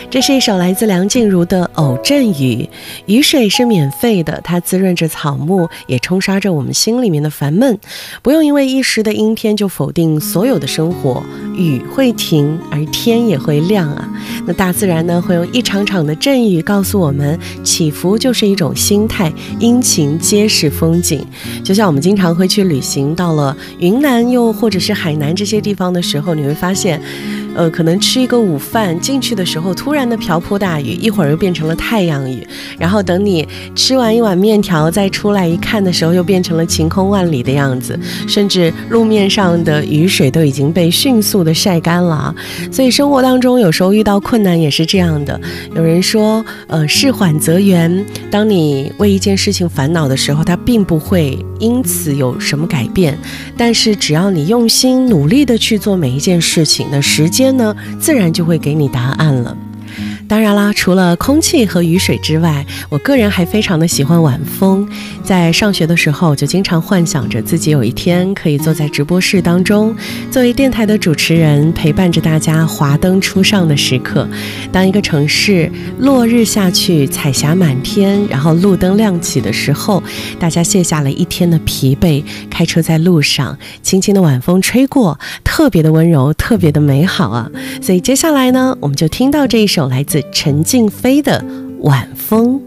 这是一首来自梁静茹的《偶阵雨》。雨水是免费的，它滋润着草木，也冲刷着我们心里面的烦闷。不用因为一时的阴天就否定所有的生活，雨会停，而天也会亮啊。那大自然呢，会用一场场的阵雨告诉我们，起伏就是一种心态，阴晴皆是风景。就像我们经常会去旅行，到了云南又或者是海南这些地方的时候，你会发现可能吃一个午饭进去的时候突然的瓢泼大雨，一会儿又变成了太阳雨，然后等你吃完一碗面条再出来一看的时候，又变成了晴空万里的样子，甚至路面上的雨水都已经被迅速的晒干了啊。所以生活当中有时候遇到困难也是这样的。有人说事缓则圆，当你为一件事情烦恼的时候，它并不会因此有什么改变，但是只要你用心努力的去做每一件事情，那时间呢自然就会给你答案了。当然啦，除了空气和雨水之外，我个人还非常的喜欢晚风。在上学的时候，就经常幻想着自己有一天可以坐在直播室当中，作为电台的主持人，陪伴着大家华灯初上的时刻。当一个城市落日下去，彩霞满天，然后路灯亮起的时候，大家卸下了一天的疲惫，开车在路上，轻轻的晚风吹过，特别的温柔，特别的美好啊。所以接下来呢，我们就听到这一首来自陈静飞的《晚风》。